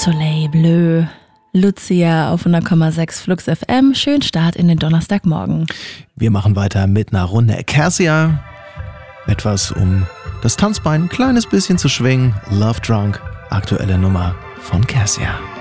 Soleil Bleu, Lucia auf 100,6 Flux FM. Schönen Start in den Donnerstagmorgen. Wir machen weiter mit einer Runde Cassia. Etwas, um das Tanzbein ein kleines bisschen zu schwingen. Love Drunk, aktuelle Nummer von Cassia.